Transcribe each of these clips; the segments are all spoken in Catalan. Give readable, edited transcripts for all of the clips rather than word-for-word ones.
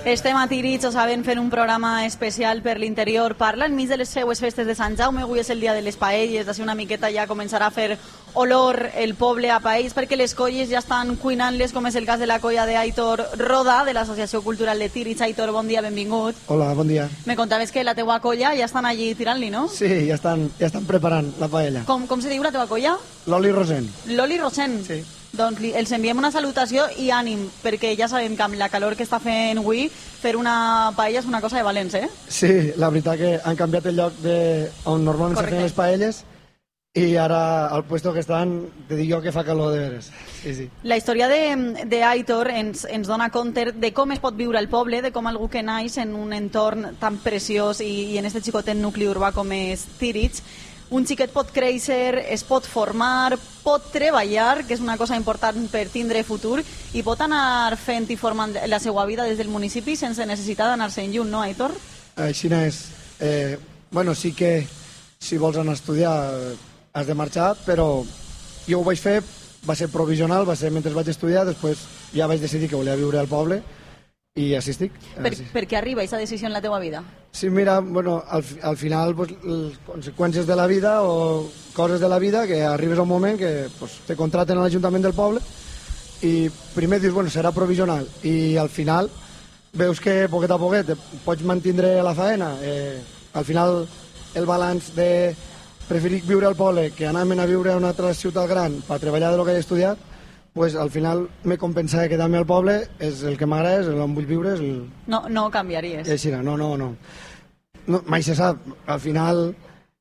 Estem a Tírig, ho sabem, fent un programa especial per l'interior. Parla enmig de les seues festes de Sant Jaume. Avui és el dia de les paelles, d'ací una miqueta ja començarà a fer olor el poble a paells, perquè les colles ja estan cuinant-les, com és el cas de la colla d'Aitor Roda, de l'Associació Cultural de Tírig. Aitor, bon dia, benvingut. Hola, bon dia. Me contaves que la teua colla ja estan allí tirant-li, no? Sí, ja estan preparant la paella. Com se diu la teua colla? L'Oli Rosent. L'Oli Rosent? Sí. Doncs els enviem una salutació i ànim, perquè ja sabem que amb la calor que està fent avui, fer una paella és una cosa de valents, eh? Sí, la veritat que han canviat el lloc on normalment se feien les paelles i ara al puesto que estan te dic jo que fa calor de veres. Sí, sí. La història d'Aitor ens dona compte de com es pot viure al poble, de com algú que naix en un entorn tan preciós i en este xicotet nucli urbà com és Tírig. Un xiquet pot créixer, es pot formar, pot treballar, que és una cosa important per tindre futur, i pot anar fent i formant la seva vida des del municipi sense necessitat d'anar-se'n lluny, no, Aitor? Així és. Bueno, sí que si vols anar a estudiar has de marxar, però jo ho vaig fer, va ser provisional, va ser mentre vaig estudiar, després ja vaig decidir que volia viure al poble i així estic. Per què arriba aquesta decisió en la teva vida? Sí, mira, bueno, al final pues, les conseqüències de la vida o coses de la vida que arribes a un moment que pues, te contraten a l'Ajuntament del poble i primer dius, bueno, serà provisional i al final veus que poquet a poquet pots mantindre la faena. Al final el balanç de preferir viure al poble que anar-me'n a viure a una altra ciutat gran per treballar de lo que he estudiat, pues al final me compensa quedar-me al poble, és el que m'agrada, és on vull viure. No canviaries. Així, no. Mai se sap. Al final,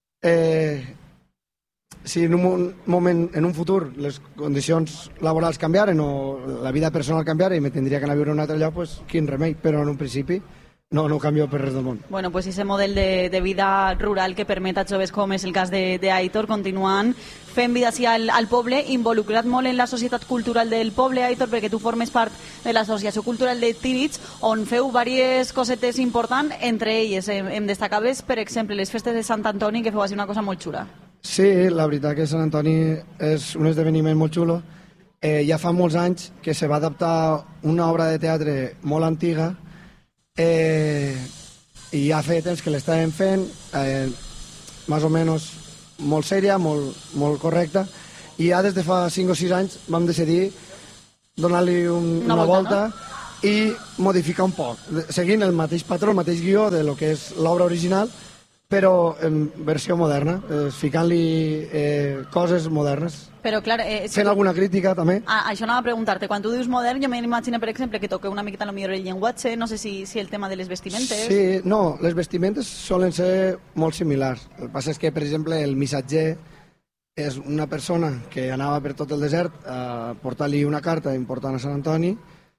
si en un moment, en un futur, les condicions laborals canviaren o la vida personal canviara i me tindria que anar a viure a un altre lloc, pues quin remei, però en un principi no canvio per res del món. Bueno, pues ese model de vida rural que permet a joves com és el cas d'Aitor continuant fent vida així al poble, involucrat molt en la societat cultural del poble, Aitor, perquè tu formes part de l'Associació Cultural de Tírig, on feu diverses cosetes importants, entre elles em destacaves, per exemple, les festes de Sant Antoni, que feu així una cosa molt xula. Sí, la veritat que Sant Antoni és un esdeveniment molt xulo. Ja fa molts anys que se va adaptar una obra de teatre molt antiga i ja fa temps que l'estàvem fent més o menys molt sèria, molt correcta, i ja des de fa 5 o 6 anys vam decidir donar-li una volta, no? I modificar un poc, seguint el mateix patró, el mateix guió de lo que és l'obra original, però en versió moderna, ficant-li coses modernes. Però, clar, fent alguna crítica, també. Això anava a preguntar-te. Quan tu dius modern, jo m'imagino, per exemple, que toqueu una miqueta millor el llenguatge, no sé si el tema de les vestimentes... Sí, no, les vestimentes solen ser molt similars. El que passa és que, per exemple, el missatger és una persona que anava per tot el desert a portar-li una carta important a Sant Antoni,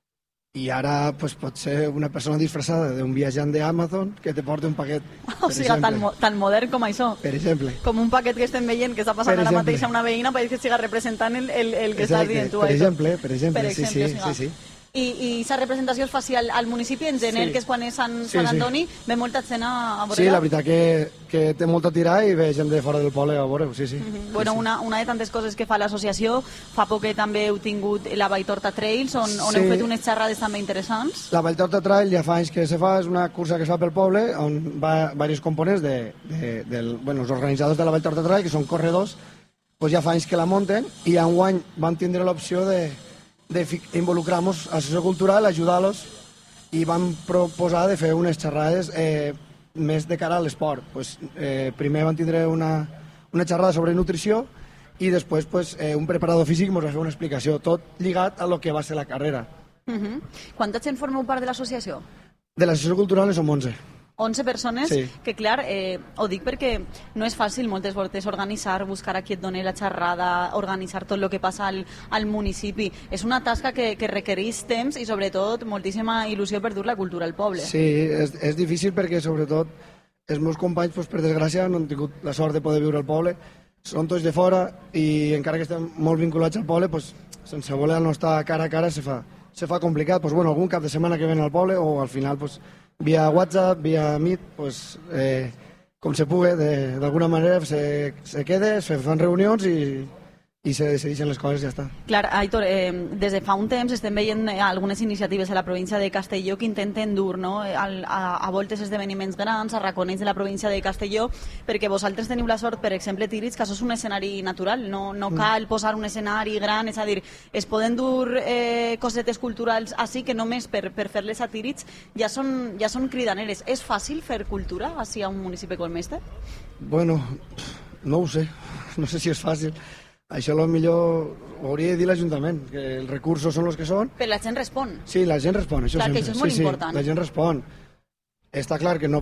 i ara pues, pot ser una persona disfressada d'un viatjant d'Amazon que te porta un paquet, o sigui, tan modern com això. Per exemple. Com un paquet que estem veient que està passant ara mateix a una veïna perquè siga representant el que estàs dient tu. Per exemple, sí. I aquesta representació es faci al municipi en gener, que és quan és Sant Antoni, ve molta gent a veure. Sí, la veritat que té molt a tirar i ve gent de fora del poble a veure, sí. Bueno, una de tantes coses que fa l'associació, fa poc que també heu tingut la Valltorta Trails, on heu fet unes xerrades també interessants. La Valltorta Trail ja fa anys que se fa, és una cursa que es fa pel poble, on va diversos components els organitzadors de la Valltorta Trail, que són corredors, ja fa anys que la munten, i enguany van tindre l'opció d'involucrar-nos a l'associació cultural, ajudar-los, i vam proposar de fer unes xerrades més de cara a l'esport. Primer van tindre una xerrada sobre nutrició i després un preparador físic ens va fer una explicació, tot lligat a lo que va ser la carrera. Quanta gent formeu part de l'associació? De l'associació cultural som 11. 11 persones, que clar, ho dic perquè no és fàcil moltes voltes organitzar, buscar a qui et doni la xerrada, organitzar tot el que passa al municipi. És una tasca que requereix temps i sobretot moltíssima il·lusió per dur la cultura al poble. Sí, és difícil perquè sobretot els meus companys, per desgràcia, no han tingut la sort de poder viure al poble, són tots de fora i encara que estem molt vinculats al poble, sense voler no estar cara a cara se fa complicat. Algun cap de setmana que ven al poble o al final via WhatsApp, via Meet, com se pugui, d'alguna manera se queda, se fan reunions i i se decideixen les coses i ja està. Clar, Aitor, des de fa un temps estem veient algunes iniciatives a la província de Castelló que intenten dur, no?, a voltes esdeveniments grans, a raconets de la província de Castelló, perquè vosaltres teniu la sort, per exemple, Tíritx, que això és un escenari natural, no cal posar un escenari gran, és a dir, es poden dur cosetes culturals així que només per fer-les a Tíritx ja són cridaneres. És fàcil fer cultura així a un municipi com este? Bueno, no ho sé, no sé si és fàcil. Això millor ho hauria de dir l'Ajuntament, que els recursos són els que són. Però la gent respon. Sí, la gent respon, això clar, sempre. Que això és molt important. Sí, la gent respon. Està clar que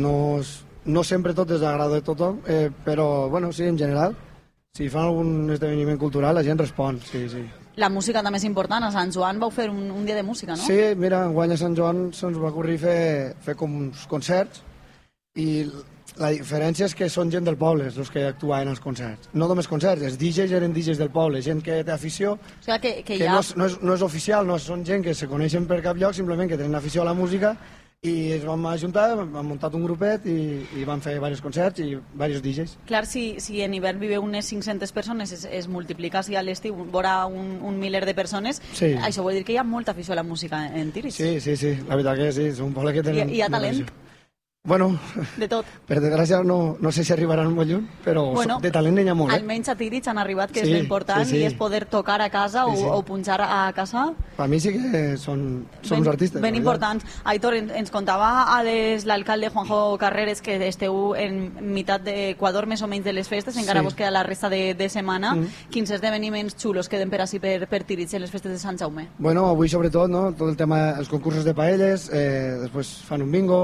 no sempre tot és d'agrado de tothom, però, bueno, sí, en general, si fan algun esdeveniment cultural, la gent respon, sí. La música també és important. A Sant Joan vau fer un dia de música, no? Sí, mira, enguany a Sant Joan se'ns va ocorrir fer com uns concerts i la diferència és que són gent del poble els que actuaven als concerts. No només concerts, els DJs eren DJs del poble, gent que té afició, o sigui que ja... no és oficial, no són gent que se coneixen per cap lloc, simplement que tenen afició a la música i es van ajuntar, han muntat un grupet i van fer diversos concerts i diversos DJs. Clar, si en hivern viveu unes 500 persones, es multiplica si a l'estiu vora un miler de persones, sí. Això vol dir que hi ha molta afició a la música en Tíritx. Sí, la veritat que sí, és un poble que tenen... Hi ha talent? Bueno, de tot. Per desgràcia no sé si arribaran molt lluny, però de talent n'hi ha molt. Almenys a Tíritx han arribat, que és l'important, i és poder tocar a casa o punxar a casa. Per mi sí que som uns artistes. Ben importants. Aitor, ens contava l'alcalde Juanjo Carreres que esteu en meitat d'Equador, més o menys, de les festes, encara vos queda la resta de setmana. Quins esdeveniments xulos queden per així per Tíritx en les festes de Sant Jaume? Bueno, avui sobretot, no? Tot el tema, els concursos de paelles, després fan un bingo,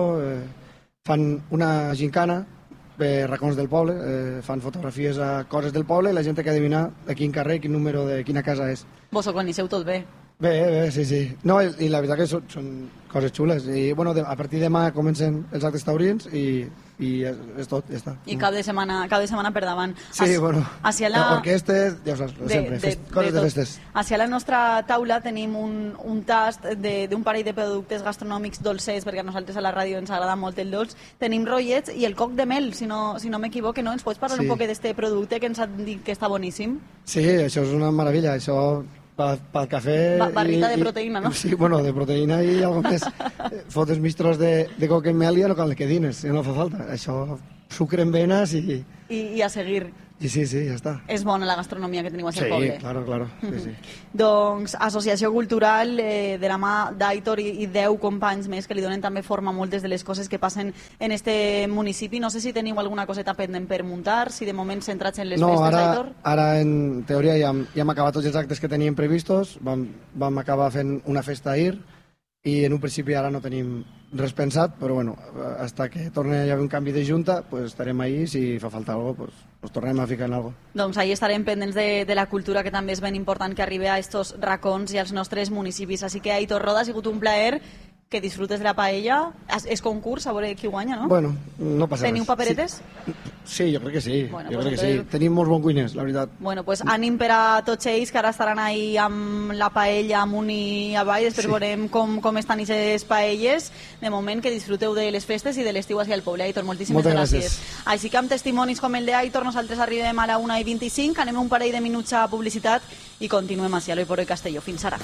fan una gincana per racons del poble, fan fotografies a coses del poble i la gent té que adivinar de quin carrer, quin número de quina casa és. Vos ho coneixeu tot bé? Bé, sí. No, i la veritat que són coses xules. I, bueno, a partir de demà comencen els actes taurins i és tot, ja està. I cap de setmana per davant. Sí, bueno, orquestes, ja ho saps, sempre, coses de festes. Hacia la nostra taula tenim un tast d'un parell de productes gastronòmics dolcers, perquè a nosaltres a la ràdio ens agrada molt el dolç. Tenim rotllets i el coc de mel, si no m'equivoque, no? Ens pots parlar un poc d'este producte que ens han dit que està boníssim? Sí, això és una meravella, això... pel cafè... Barrita de proteïna, no? Sí, bueno, de proteïna i algo més. Fotes mistros de coc en mel i no cal que dines, no fa falta. Això, sucre en venes i... I a seguir. I sí, ja està. És bona la gastronomia que teniu a ser poble. Sí, claro. Sí. Doncs Associació Cultural, de la mà d'Aitor i 10 companys més que li donen també forma a moltes de les coses que passen en este municipi. No sé si teniu alguna coseta pendent per muntar, si de moment centrats en les festes, Aitor. Ara en teoria ja hem acabat tots els actes que teníem previstos, vam acabar fent una festa ahir i en un principi ara no tenim res pensat, però bueno, hasta que torni a haver un canvi de junta, pues estarem ahí, si fa falta alguna cosa, pues tornem a ficar en algo. Doncs ahí estarem pendents de la cultura, que també és ben important que arribi a estos racons i als nostres municipis. Així que, Aitor Roda, ha sigut un plaer, que disfrutes de la paella. És concurs, a veure qui guanya, no? Bueno, no passa res. Teniu paperetes? Sí, jo crec que sí. Bueno, sí. Tenim molts bons cuiners, la veritat. Bueno, pues ànim per a tots ells, que ara estaran ahí amb la paella amunt i avall. Després veurem com estan aquestes paelles. De moment, que disfruteu de les festes i de l'estiu hacia el poble. Aitor, moltíssimes gràcies. Així que amb testimonis com el d'Aitor, nosaltres arribem a la 1:25, anem un parell de minuts a publicitat i continuem hacia l'Hoy por Hoy Castelló. Fins ara.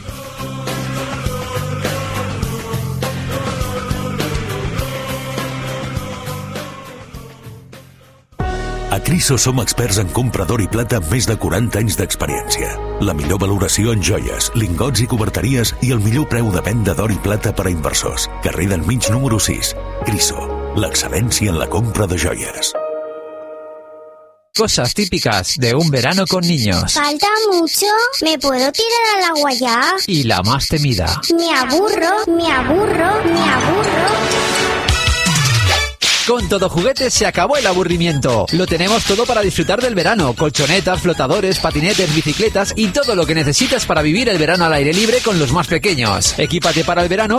A Criso som experts en compra d'or i plata amb més de 40 anys d'experiència. La millor valoració en joies, lingots i coberteries i el millor preu de venda d'or i plata per a inversors. Carrer del Mig número 6. Criso, l'excel·lència en la compra de joies. Cosas típicas de un verano con niños. ¿Falta mucho? ¿Me puedo tirar al agua ya? Y la más temida. Me aburro. Con Todo Juguetes se acabó el aburrimiento. Lo tenemos todo para disfrutar del verano. Colchonetas, flotadores, patinetes, bicicletas y todo lo que necesitas para vivir el verano al aire libre con los más pequeños. Equípate para el verano